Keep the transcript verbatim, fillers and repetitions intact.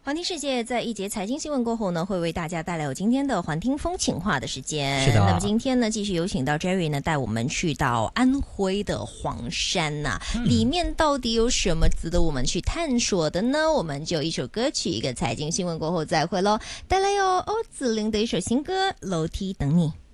环听世界在一节财经新闻过后呢，会为大家带来有今天的环听风情话的时间。 是的。 那么今天呢，继续有请到 Jerry 呢，带我们去到安徽的黄山呐、啊嗯，里面到底有什么值得我们去探索的呢？我们就一首歌曲，一个财经新闻过后再会咯。带来有欧子玲的一首新歌《楼梯等你》。